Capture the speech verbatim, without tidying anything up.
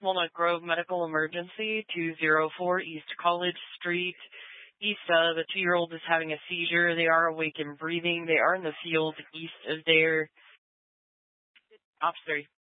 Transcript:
Walnut Grove Medical Emergency, two oh four East College Street. East, uh, the two-year-old is having a seizure. They are awake and breathing. They are in the field east of there. Ops three.